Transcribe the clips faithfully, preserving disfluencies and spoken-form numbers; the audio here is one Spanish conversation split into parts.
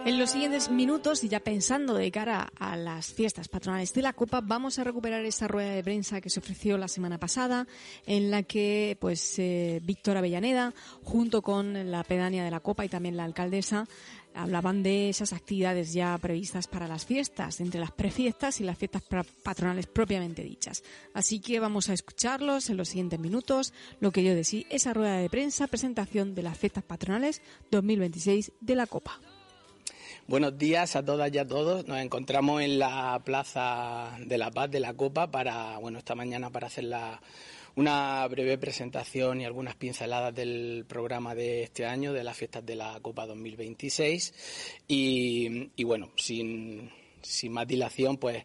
En los siguientes minutos, y ya pensando de cara a las fiestas patronales de la Copa, vamos a recuperar esa rueda de prensa que se ofreció la semana pasada, en la que pues eh, Víctor Avellaneda, junto con la pedánea de la Copa y también la alcaldesa, hablaban de esas actividades ya previstas para las fiestas, entre las prefiestas y las fiestas patronales propiamente dichas. Así que vamos a escucharlos en los siguientes minutos, lo que yo decía, esa rueda de prensa, presentación de las fiestas patronales dos mil veintiséis de la Copa. Buenos días a todas y a todos. Nos encontramos en la Plaza de la Paz de la Copa para, bueno, esta mañana para hacer la, una breve presentación y algunas pinceladas del programa de este año, de las fiestas de la Copa dos mil veintiséis. Y, y bueno, sin, sin más dilación, pues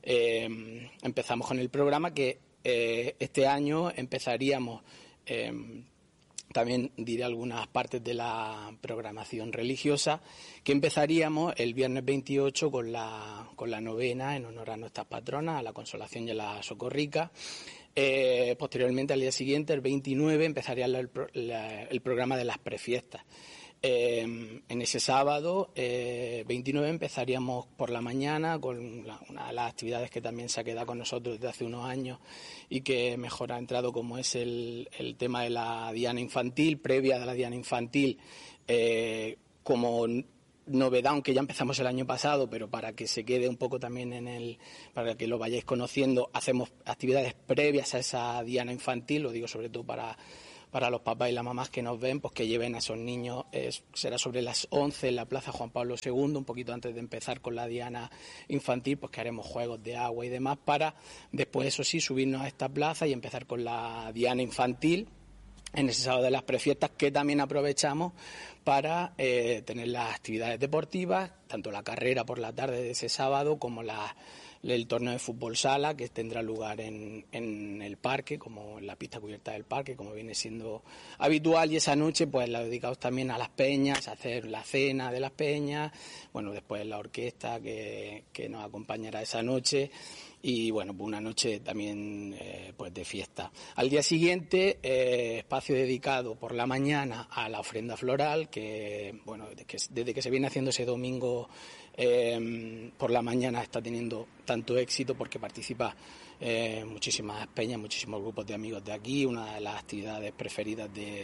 eh, empezamos con el programa que eh, este año empezaríamos... Eh, También diré algunas partes de la programación religiosa, que empezaríamos el viernes veintiocho con la, con la novena en honor a nuestras patronas, a la Consolación y a la Socorrica. Eh, posteriormente, al día siguiente, el veintinueve, empezaría el, la, el programa de las prefiestas. Eh, en ese sábado, eh, veintinueve, empezaríamos por la mañana con la, una de las actividades que también se ha quedado con nosotros desde hace unos años y que mejor ha entrado, como es el, el tema de la diana infantil, previa de la diana infantil, eh, como novedad, aunque ya empezamos el año pasado, pero para que se quede un poco también en el, para que lo vayáis conociendo, hacemos actividades previas a esa diana infantil, lo digo sobre todo para para los papás y las mamás que nos ven, pues que lleven a esos niños, eh, será sobre las once en la Plaza Juan Pablo segundo, un poquito antes de empezar con la diana infantil, pues que haremos juegos de agua y demás para después, eso sí, subirnos a esta plaza y empezar con la diana infantil en ese sábado de las prefiestas, que también aprovechamos para eh, tener las actividades deportivas, tanto la carrera por la tarde de ese sábado como la el torneo de fútbol sala, que tendrá lugar en, en el parque, como en la pista cubierta del parque, como viene siendo habitual, y esa noche pues la dedicamos también a las peñas, a hacer la cena de las peñas, bueno, después la orquesta que, que nos acompañará esa noche, y bueno, pues una noche también eh, pues de fiesta. Al día siguiente, eh, espacio dedicado por la mañana a la ofrenda floral, que bueno, desde que, desde que se viene haciendo ese domingo eh, por la mañana está teniendo tanto éxito porque participa eh, muchísimas peñas, muchísimos grupos de amigos de aquí, una de las actividades preferidas de,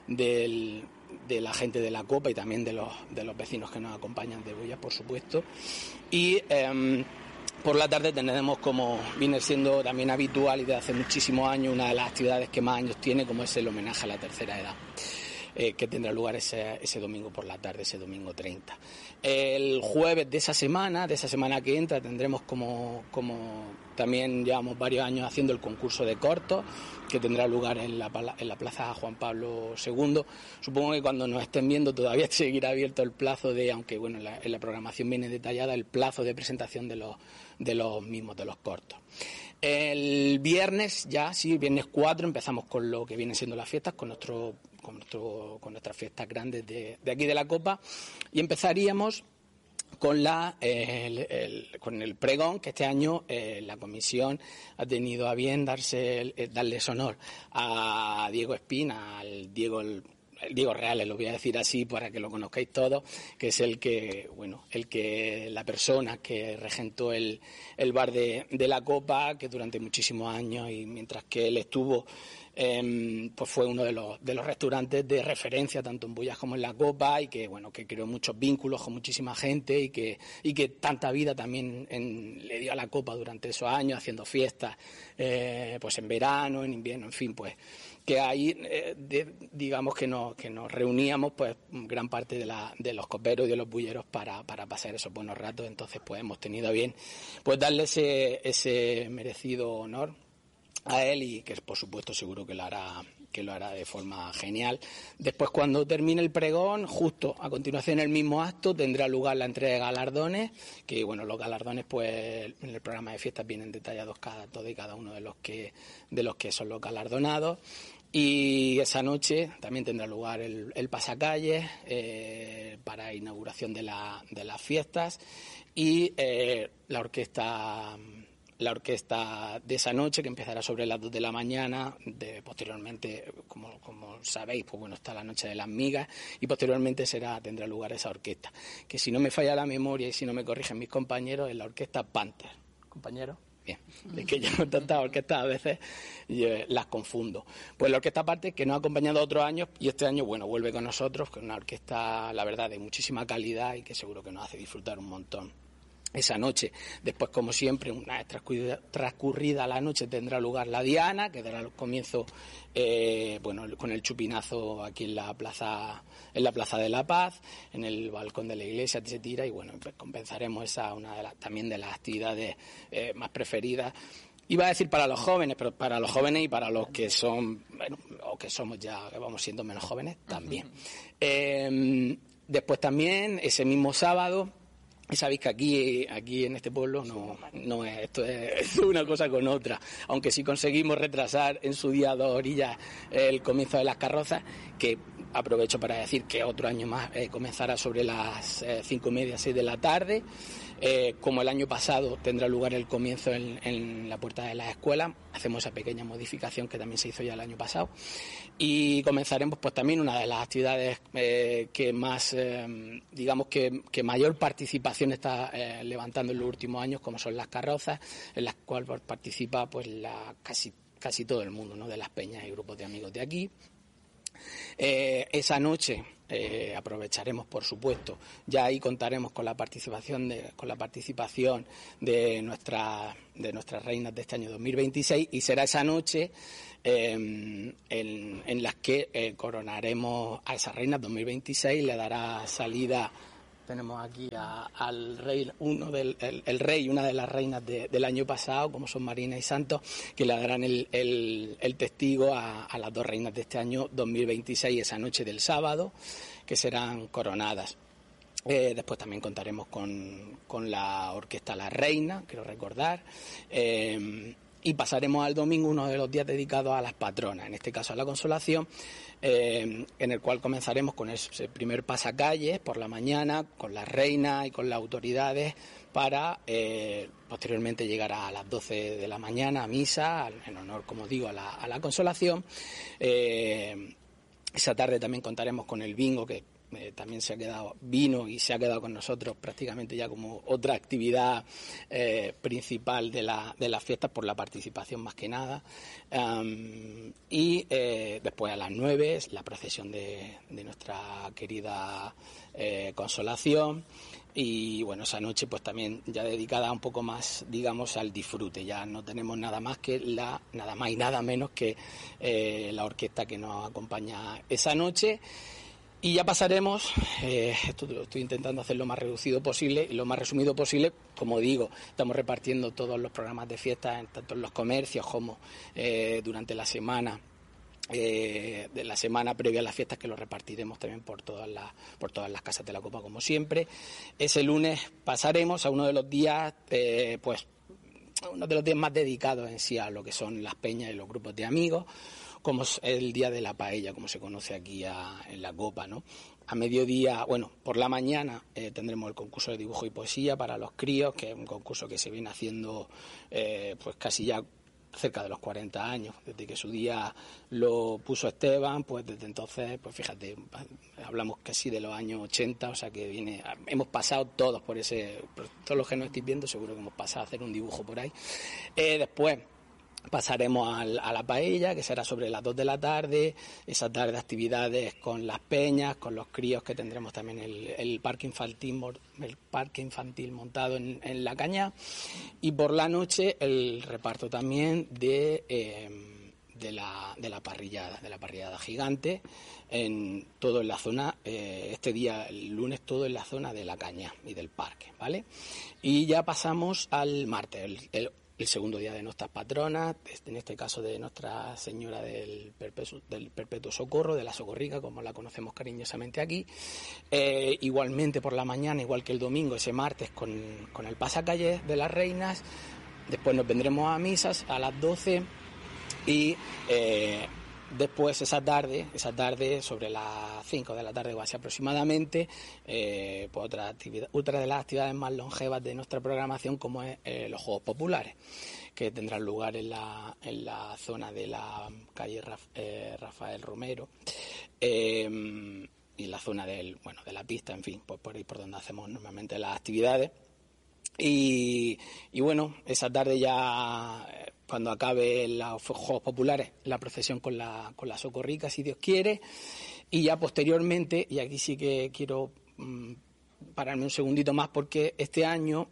de, de la gente de la Copa y también de los, de los vecinos que nos acompañan de Bullas, por supuesto. Y eh, por la tarde tendremos, como viene siendo también habitual y desde hace muchísimos años, una de las actividades que más años tiene, como es el homenaje a la tercera edad, eh, que tendrá lugar ese, ese domingo por la tarde, ese domingo treinta. El jueves de esa semana, de esa semana que entra, tendremos como, como también llevamos varios años haciendo el concurso de cortos, que tendrá lugar en la, en la Plaza Juan Pablo segundo. Supongo que cuando nos estén viendo todavía seguirá abierto el plazo de, aunque bueno, en la, en la programación viene detallada, el plazo de presentación de los, de los mismos, de los cortos. El viernes, ya sí, viernes cuatro, empezamos con lo que vienen siendo las fiestas, con nuestro, con nuestro, con nuestras fiestas grandes de, de aquí de la Copa, y empezaríamos con la eh, el, el, con el pregón, que este año eh, la comisión ha tenido a bien darse el, darles honor a Diego Espina, al Diego el, el Diego Reales, lo voy a decir así para que lo conozcáis todos, que es el que, bueno, el que, la persona que regentó el, el bar de, de la Copa, que durante muchísimos años, y mientras que él estuvo, eh, pues fue uno de los, de los restaurantes de referencia, tanto en Bullas como en la Copa, y que, bueno, que creó muchos vínculos con muchísima gente, y que, y que tanta vida también en, le dio a la Copa durante esos años, haciendo fiestas, eh, pues en verano, en invierno, en fin, pues, que ahí, eh, de, digamos que nos, que nos reuníamos, pues, gran parte de, la, de los coperos y de los bulleros para, para pasar esos buenos ratos. Entonces, pues, hemos tenido a bien, pues, darle ese, ese merecido honor a él, y que por supuesto seguro que lo hará que lo hará de forma genial. Después, cuando termine el pregón, justo a continuación el mismo acto tendrá lugar la entrega de galardones, que bueno, los galardones pues en el programa de fiestas vienen detallados cada todo y cada uno de los que de los que son los galardonados. Y esa noche también tendrá lugar el, el pasacalles eh, para inauguración de la de las fiestas, y eh, la orquesta la orquesta de esa noche, que empezará sobre las dos de la mañana, de, posteriormente, como, como sabéis, pues bueno, está la Noche de las Migas, y posteriormente será tendrá lugar esa orquesta, que si no me falla la memoria y si no me corrigen mis compañeros, es la orquesta Panther. ¿Compañeros? Bien, es que yo con tantas orquestas a veces yo las confundo. Pues la orquesta Panther, que nos ha acompañado otros años, y este año, bueno, vuelve con nosotros, con una orquesta, la verdad, de muchísima calidad y que seguro que nos hace disfrutar un montón esa noche. Después, como siempre, una vez transcurrida, transcurrida la noche, tendrá lugar la Diana, que dará comienzo eh, bueno, con el chupinazo aquí en la plaza en la Plaza de la Paz, en el balcón de la iglesia se tira, y bueno, pues compensaremos esa, una de las, también de las actividades eh, más preferidas. Iba a decir para los jóvenes, pero para los jóvenes y para los que son, bueno, o que somos ya, que vamos siendo menos jóvenes, también. Eh, después también, ese mismo sábado, y sabéis que aquí, aquí en este pueblo no, no es, esto es una cosa con otra. Aunque si conseguimos retrasar en su día a dos orillas el comienzo de las carrozas, que aprovecho para decir que otro año más eh, comenzará sobre las eh, cinco y media, seis de la tarde. Eh, como el año pasado tendrá lugar el comienzo en, en la puerta de las escuelas, hacemos esa pequeña modificación que también se hizo ya el año pasado, y comenzaremos pues también una de las actividades eh, que más, eh, digamos que, que mayor participación está eh, levantando en los últimos años, como son las carrozas, en las cuales participa pues la casi casi todo el mundo, ¿no?, de las peñas y grupos de amigos de aquí. Eh, esa noche eh, aprovecharemos, por supuesto, ya ahí contaremos con la participación de, con la participación de nuestras de nuestras reinas de este año dos mil veintiséis, y será esa noche eh, en, en las que eh, coronaremos a esas reinas dos mil veintiséis. Le dará salida, tenemos aquí a, al rey, uno del el, el rey y una de las reinas de, del año pasado, como son Marina y Santos, que le darán el, el, el testigo a, a las dos reinas de este año dos mil veintiséis, esa noche del sábado, que serán coronadas. Eh, después también contaremos con, con la orquesta La Reina, quiero recordar, eh, y pasaremos al domingo, uno de los días dedicados a las patronas, en este caso a la Consolación, eh, en el cual comenzaremos con ese primer pasacalles por la mañana, con la reina y con las autoridades, para eh, posteriormente llegar a las doce de la mañana a misa, en honor, como digo, a la, a la Consolación. Eh, esa tarde también contaremos con el bingo, que Eh, también se ha quedado, vino y se ha quedado con nosotros prácticamente ya como otra actividad eh, principal de, la, de las fiestas, por la participación más que nada. Um, y eh, después a las nueve la procesión de, de nuestra querida eh, Consolación. Y bueno, esa noche pues también ya dedicada un poco más, digamos, al disfrute. Ya no tenemos nada más que la, nada más y nada menos que eh, la orquesta que nos acompaña esa noche. Y ya pasaremos, eh, esto lo estoy intentando hacer lo más reducido posible y lo más resumido posible. Como digo, estamos repartiendo todos los programas de fiesta, tanto en los comercios como eh, durante la semana, eh, de la semana previa a las fiestas, que lo repartiremos también por todas las, por todas las casas de la Copa, como siempre. Ese lunes pasaremos a uno de los días, eh, pues, uno de los días más dedicados en sí a lo que son las peñas y los grupos de amigos, como es el día de la paella, como se conoce aquí a, en la Copa, ¿no? A mediodía, bueno, por la mañana eh, tendremos el concurso de dibujo y poesía para los críos, que es un concurso que se viene haciendo eh, pues casi ya cerca de los cuarenta años, desde que su día lo puso Esteban, pues desde entonces, pues fíjate, hablamos casi de los años ochenta, o sea que viene, hemos pasado todos por ese, por todos los que nos estáis viendo, seguro que hemos pasado a hacer un dibujo por ahí. Eh, después pasaremos al, a la paella, que será sobre las dos de la tarde, esa tarde actividades con las peñas, con los críos, que tendremos también el, el parque infantil el parque infantil montado en, en la caña, y por la noche el reparto también de, eh, de, la, de la parrillada, de la parrillada gigante, en todo en la zona, eh, este día, el lunes, todo en la zona de la caña y del parque, ¿vale? Y ya pasamos al martes, el, el el segundo día de nuestras patronas, en este caso de Nuestra Señora del Perpetuo, del Perpetuo Socorro, de la Socorrica, como la conocemos cariñosamente aquí. Eh, igualmente por la mañana, igual que el domingo, ese martes, con, con el pasacalles de las reinas. Después nos vendremos a misas a las doce y eh, después esa tarde, esa tarde sobre las cinco de la tarde o así aproximadamente, eh, pues otra actividad, otra de las actividades más longevas de nuestra programación, como es eh, los Juegos Populares, que tendrán lugar en la, en la zona de la calle Raf, eh, Rafael Romero, eh, y la zona del, bueno, de la pista, en fin, pues por ahí por donde hacemos normalmente las actividades. Y, y bueno, esa tarde ya, cuando acabe los Juegos Populares, la procesión con la, con la socorrica, si Dios quiere, y ya posteriormente, y aquí sí que quiero mmm, pararme un segundito más, porque este año,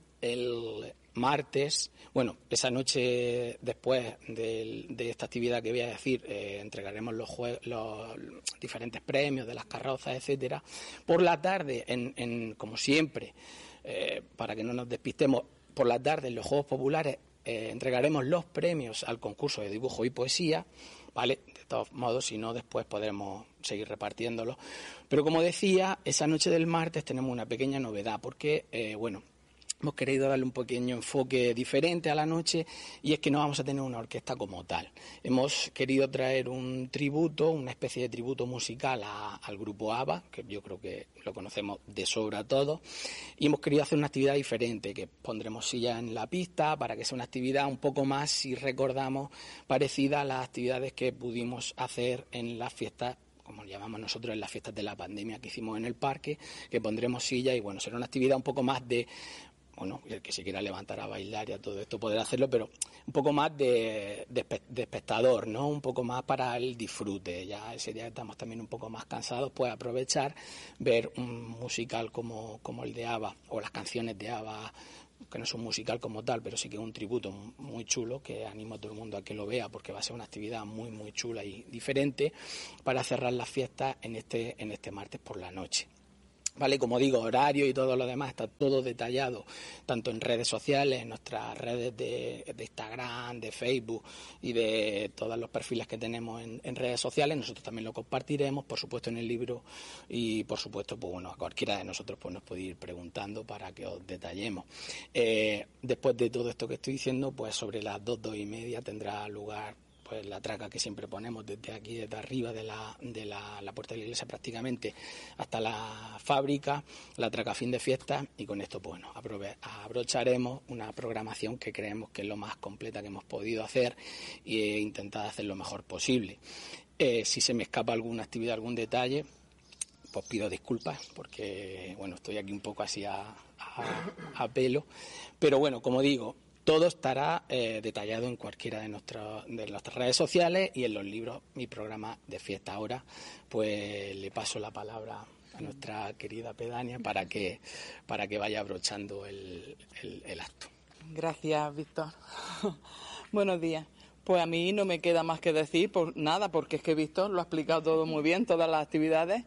el martes, bueno, esa noche después de, de esta actividad que voy a decir, eh, entregaremos los, jue- los diferentes premios de las carrozas, etcétera. Por la tarde, en, en como siempre, eh, para que no nos despistemos, por la tarde en los Juegos Populares eh, entregaremos los premios al concurso de dibujo y poesía, ¿vale? De todos modos, si no, después podremos seguir repartiéndolos. Pero como decía, esa noche del martes tenemos una pequeña novedad, porque, eh, bueno, hemos querido darle un pequeño enfoque diferente a la noche, y es que no vamos a tener una orquesta como tal. Hemos querido traer un tributo, una especie de tributo musical a, al grupo ABBA, que yo creo que lo conocemos de sobra todos, y hemos querido hacer una actividad diferente, que pondremos sillas en la pista para que sea una actividad un poco más, si recordamos, parecida a las actividades que pudimos hacer en las fiestas, como llamamos nosotros, en las fiestas de la pandemia que hicimos en el parque, que pondremos sillas y bueno, será una actividad un poco más de, bueno, el que se quiera levantar a bailar y a todo esto podrá hacerlo, pero un poco más de, de, de espectador, ¿no? Un poco más para el disfrute. Ya ese día estamos también un poco más cansados, pues aprovechar, ver un musical como, como el de ABBA, o las canciones de ABBA, que no es un musical como tal, pero sí que es un tributo muy chulo, que animo a todo el mundo a que lo vea, porque va a ser una actividad muy, muy chula y diferente para cerrar las fiestas en este, en este martes por la noche. Vale, como digo, horario y todo lo demás está todo detallado, tanto en redes sociales, en nuestras redes de, de Instagram, de Facebook y de todos los perfiles que tenemos en, en redes sociales. Nosotros también lo compartiremos, por supuesto, en el libro, y por supuesto, pues bueno, a cualquiera de nosotros pues nos puede ir preguntando para que os detallemos. Eh, después de todo esto que estoy diciendo, pues sobre las dos, dos y media tendrá lugar pues la traca que siempre ponemos desde aquí, desde arriba de la, de la, la puerta de la iglesia prácticamente hasta la fábrica, la traca fin de fiesta, y con esto pues bueno, abrocharemos una programación que creemos que es lo más completa que hemos podido hacer e intentar hacer lo mejor posible. Eh, si se me escapa alguna actividad, algún detalle, pues pido disculpas, porque bueno, estoy aquí un poco así a, a, a pelo, pero bueno, como digo, todo estará eh, detallado en cualquiera de, nuestro, de nuestras redes sociales y en los libros, mi programa de fiesta. Ahora pues le paso la palabra a nuestra querida pedánea para que, para que vaya abrochando el, el, el acto. Gracias, Víctor. Buenos días. Pues a mí no me queda más que decir por nada, porque es que Víctor lo ha explicado todo muy bien, todas las actividades.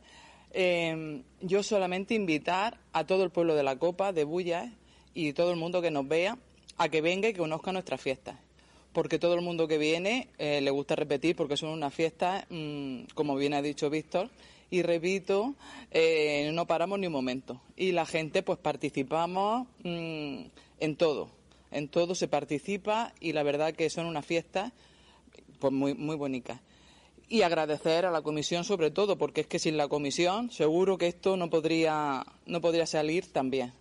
Eh, yo solamente invitar a todo el pueblo de la Copa, de Bullas, y todo el mundo que nos vea, a que venga y que conozca nuestras fiestas, porque todo el mundo que viene eh, le gusta repetir, porque son unas fiestas, mmm, como bien ha dicho Víctor, y repito, eh, no paramos ni un momento, y la gente pues participamos mmm, en todo, en todo se participa, y la verdad que son unas fiestas pues muy, muy bonitas. Y agradecer a la comisión sobre todo, porque es que sin la comisión seguro que esto no podría, no podría salir tan bien.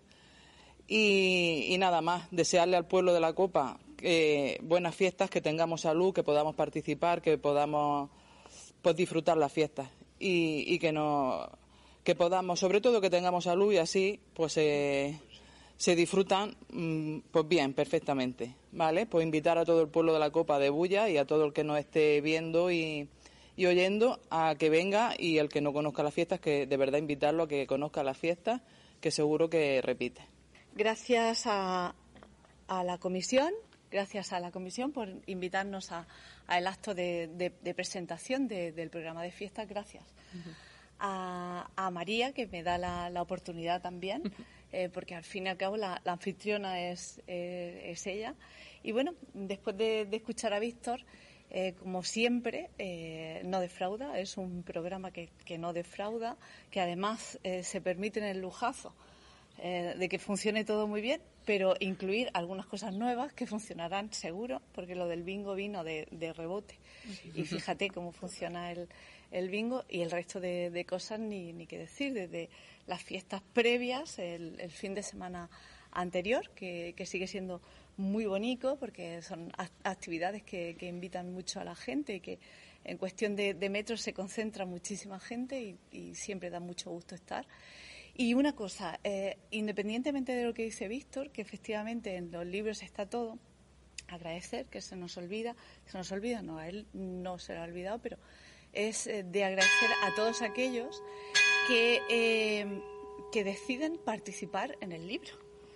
Y, y nada más, desearle al pueblo de la Copa eh, buenas fiestas, que tengamos salud, que podamos participar, que podamos pues, disfrutar las fiestas y, y que no, que podamos, sobre todo que tengamos salud, y así pues eh, se disfrutan pues bien, perfectamente, ¿vale? Pues invitar a todo el pueblo de la Copa de Bullas y a todo el que nos esté viendo y, y oyendo a que venga, y el que no conozca las fiestas, que de verdad invitarlo a que conozca las fiestas, que seguro que repite. Gracias a, a la comisión, gracias a la comisión por invitarnos a, a el acto de, de, de presentación de, del programa de fiestas. Gracias. Uh-huh. A, a María, que me da la, la oportunidad también, uh-huh. eh, porque al fin y al cabo la, la anfitriona es, eh, es ella. Y bueno, después de, de escuchar a Víctor, eh, como siempre, eh, no defrauda, es un programa que, que no defrauda, que además eh, se permite en el lujazo eh, de que funcione todo muy bien, pero incluir algunas cosas nuevas que funcionarán seguro, porque lo del bingo vino de, de rebote. Y fíjate cómo funciona el, el bingo y el resto de, de cosas ni, ni qué decir, desde las fiestas previas, el, el fin de semana anterior, que, que sigue siendo muy bonito porque son actividades que, que invitan mucho a la gente y que en cuestión de, de metros se concentra muchísima gente y, y siempre da mucho gusto estar. Y una cosa, eh, independientemente de lo que dice Víctor, que efectivamente en los libros está todo, agradecer, que se nos olvida, se nos olvida, no, a él no se lo ha olvidado, pero es de agradecer a todos aquellos que, eh, que deciden participar en el libro.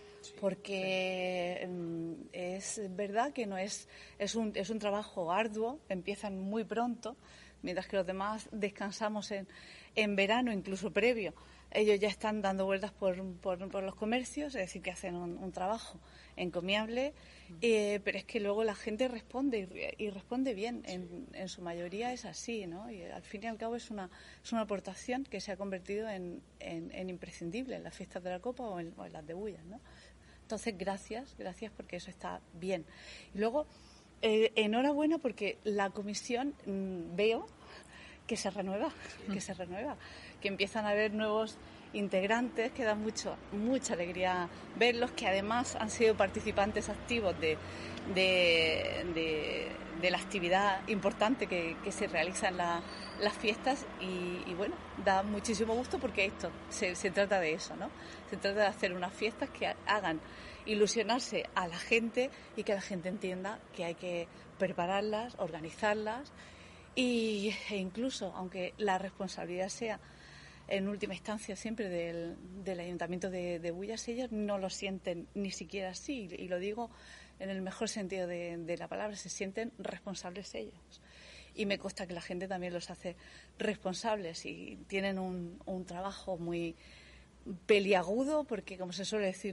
Porque sí. Es verdad que no es, es un, es un trabajo arduo, empiezan muy pronto, mientras que los demás descansamos en, en verano, incluso previo. Ellos ya están dando vueltas por, por, por los comercios, es decir, que hacen un, un trabajo encomiable, eh, pero es que luego la gente responde y, y responde bien, en, en su mayoría es así, ¿no? Y al fin y al cabo es una, es una aportación que se ha convertido en, en, en imprescindible en las fiestas de la Copa o en, o en las de Bullas, ¿no? Entonces, gracias, gracias porque eso está bien. Y luego, eh, enhorabuena porque la comisión mmm, veo que se renueva, que se renueva, que empiezan a haber nuevos integrantes, que da mucho, mucha alegría verlos, que además han sido participantes activos de, de, de, de la actividad importante que, que se realiza en la, las fiestas y, y bueno, da muchísimo gusto porque esto, se, se trata de eso, ¿no? Se trata de hacer unas fiestas que hagan ilusionarse a la gente y que la gente entienda que hay que prepararlas, organizarlas y, e incluso, aunque la responsabilidad sea en última instancia siempre del, del Ayuntamiento de, de Bullas, ellos no lo sienten ni siquiera así, y lo digo en el mejor sentido de, de la palabra, se sienten responsables ellos. Y me consta que la gente también los hace responsables y tienen un, un trabajo muy peliagudo, porque como se suele decir,